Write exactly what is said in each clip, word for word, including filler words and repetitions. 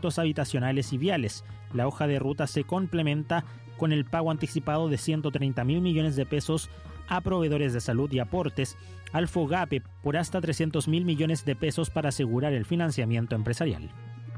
proyectos habitacionales y viales. La hoja de ruta se complementa con el pago anticipado de ciento treinta mil millones de pesos a proveedores de salud y aportes al FOGAPE por hasta trescientos mil millones de pesos para asegurar el financiamiento empresarial.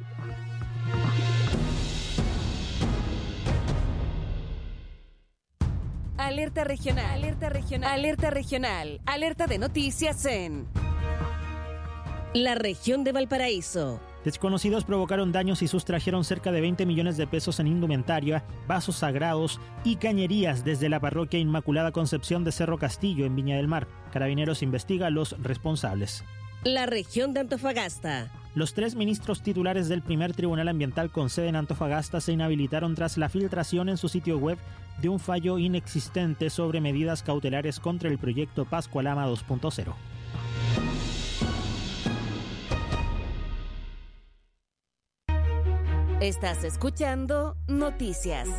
Alerta regional, alerta regional, alerta regional, alerta de noticias en la región de Valparaíso. Desconocidos provocaron daños y sustrajeron cerca de veinte millones de pesos en indumentaria, vasos sagrados y cañerías desde la parroquia Inmaculada Concepción de Cerro Castillo en Viña del Mar. Carabineros investiga a los responsables. La región de Antofagasta. Los tres ministros titulares del primer tribunal ambiental con sede en Antofagasta se inhabilitaron tras la filtración en su sitio web de un fallo inexistente sobre medidas cautelares contra el proyecto Pascualama dos punto cero. Estás escuchando Noticias.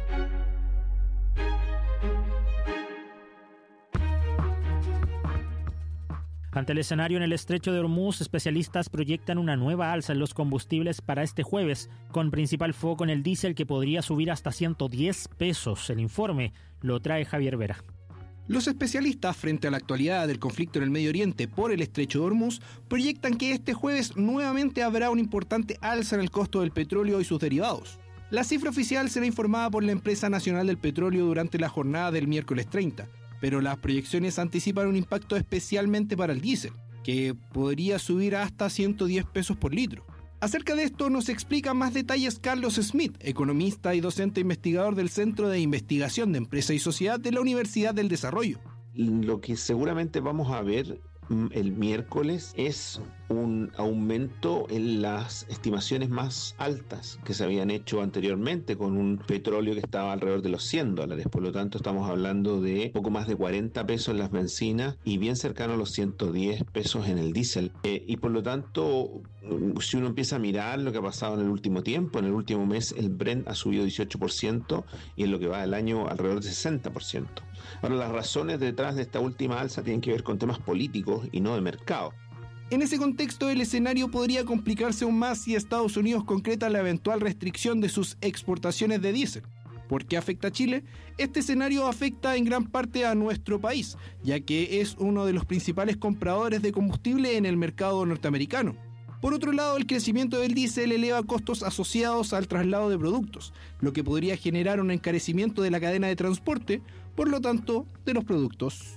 Ante el escenario en el estrecho de Hormuz, especialistas proyectan una nueva alza en los combustibles para este jueves, con principal foco en el diésel que podría subir hasta ciento diez pesos. El informe lo trae Javier Vera. Los especialistas, frente a la actualidad del conflicto en el Medio Oriente por el estrecho de Hormuz, proyectan que este jueves nuevamente habrá una importante alza en el costo del petróleo y sus derivados. La cifra oficial será informada por la Empresa Nacional del Petróleo durante la jornada del miércoles treinta, pero las proyecciones anticipan un impacto especialmente para el diésel, que podría subir hasta ciento diez pesos por litro. Acerca de esto nos explica más detalles Carlos Smith, economista y docente investigador del Centro de Investigación de Empresa y Sociedad de la Universidad del Desarrollo. Lo que seguramente vamos a ver el miércoles es un aumento en las estimaciones más altas que se habían hecho anteriormente, con un petróleo que estaba alrededor de los cien dólares. Por lo tanto, estamos hablando de poco más de cuarenta pesos en las bencinas y bien cercano a los ciento diez pesos en el diésel. Eh, y por lo tanto, si uno empieza a mirar lo que ha pasado en el último tiempo, en el último mes el Brent ha subido dieciocho por ciento y en lo que va del año alrededor de sesenta por ciento. Ahora, las razones detrás de esta última alza tienen que ver con temas políticos y no de mercado. En ese contexto, el escenario podría complicarse aún más si Estados Unidos concreta la eventual restricción de sus exportaciones de diésel. ¿Por qué afecta a Chile? Este escenario afecta en gran parte a nuestro país, ya que es uno de los principales compradores de combustible en el mercado norteamericano. Por otro lado, el crecimiento del diésel eleva costos asociados al traslado de productos, lo que podría generar un encarecimiento de la cadena de transporte, por lo tanto, de los productos.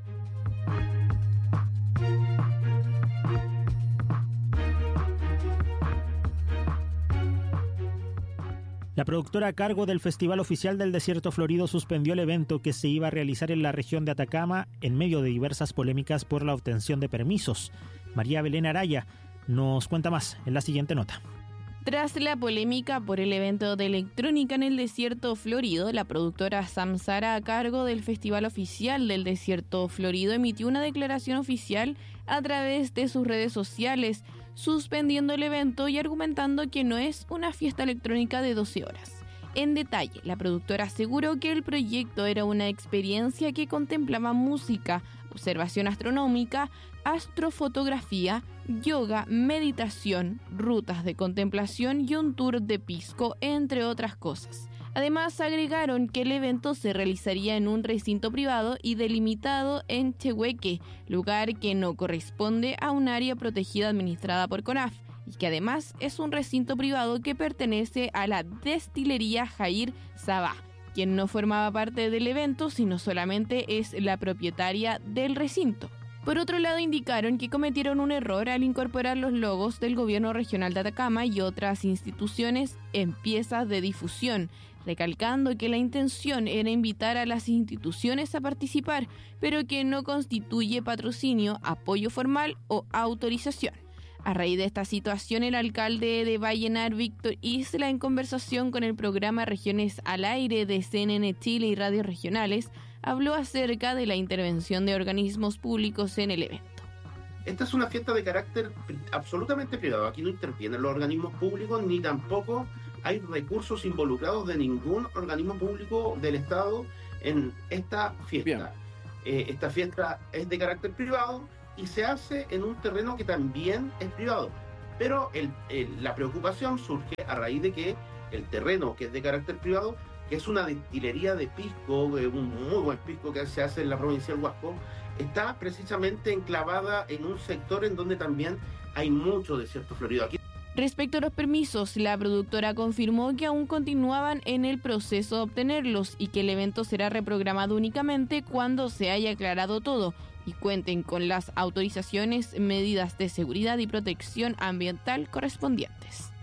La productora a cargo del Festival Oficial del Desierto Florido suspendió el evento que se iba a realizar en la región de Atacama en medio de diversas polémicas por la obtención de permisos. María Belén Araya nos cuenta más en la siguiente nota. Tras la polémica por el evento de electrónica en el Desierto Florido, la productora Samsara, a cargo del Festival Oficial del Desierto Florido, emitió una declaración oficial a través de sus redes sociales, suspendiendo el evento y argumentando que no es una fiesta electrónica de doce horas. En detalle, la productora aseguró que el proyecto era una experiencia que contemplaba música, observación astronómica, astrofotografía, yoga, meditación, rutas de contemplación y un tour de pisco, entre otras cosas. Además, agregaron que el evento se realizaría en un recinto privado y delimitado en Chehueque, lugar que no corresponde a un área protegida administrada por CONAF, y que además es un recinto privado que pertenece a la destilería Jair Sabah, quien no formaba parte del evento, sino solamente es la propietaria del recinto. Por otro lado, indicaron que cometieron un error al incorporar los logos del Gobierno Regional de Atacama y otras instituciones en piezas de difusión, recalcando que la intención era invitar a las instituciones a participar, pero que no constituye patrocinio, apoyo formal o autorización. A raíz de esta situación, el alcalde de Vallenar, Víctor Isla, en conversación con el programa Regiones al Aire de C N N Chile y radios regionales, habló acerca de la intervención de organismos públicos en el evento. Esta es una fiesta de carácter absolutamente privado. Aquí no intervienen los organismos públicos, ni tampoco hay recursos involucrados de ningún organismo público del Estado en esta fiesta. Eh, esta fiesta es de carácter privado y se hace en un terreno que también es privado. Pero el, el, la preocupación surge a raíz de que el terreno, que es de carácter privado, que es una destilería de pisco, un muy buen pisco que se hace en la provincia del Huasco, está precisamente enclavada en un sector en donde también hay mucho desierto florido. Aquí Respecto a los permisos, la productora confirmó que aún continuaban en el proceso de obtenerlos y que el evento será reprogramado únicamente cuando se haya aclarado todo y cuenten con las autorizaciones, medidas de seguridad y protección ambiental correspondientes.